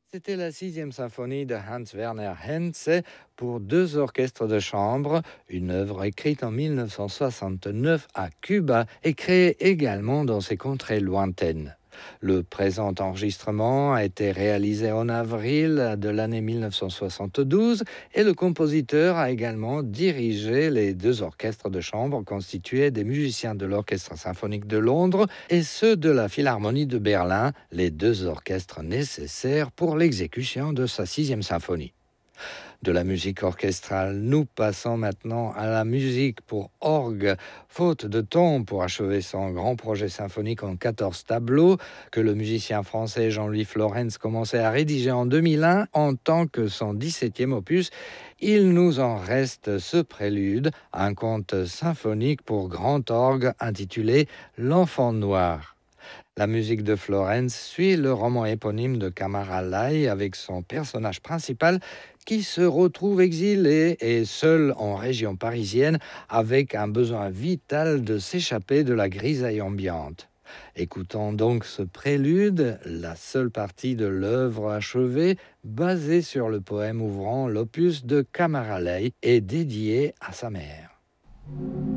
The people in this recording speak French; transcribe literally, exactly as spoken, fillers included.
C'était la sixième symphonie de Hans Werner Henze pour deux orchestres de chambre, une œuvre écrite en mille neuf cent soixante-neuf à Cuba et créée également dans ces contrées lointaines. Le présent enregistrement a été réalisé en avril de l'année mille neuf cent soixante-douze et le compositeur a également dirigé les deux orchestres de chambre constitués des musiciens de l'Orchestre symphonique de Londres et ceux de la Philharmonie de Berlin, les deux orchestres nécessaires pour l'exécution de sa sixième symphonie. De la musique orchestrale, nous passons maintenant à la musique pour orgue, faute de temps pour achever son grand projet symphonique en quatorze tableaux que le musicien français Jean-Louis Florenz commençait à rédiger en deux mille un en tant que son dix-septième opus. Il nous en reste ce prélude, un conte symphonique pour grand orgue intitulé L'Enfant Noir. La musique de Florenz suit le roman éponyme de Kamar Lai avec son personnage principal qui se retrouve exilé et seul en région parisienne avec un besoin vital de s'échapper de la grisaille ambiante. Écoutons donc ce prélude, la seule partie de l'œuvre achevée, basée sur le poème ouvrant l'opus de Kamar Lai et dédié à sa mère.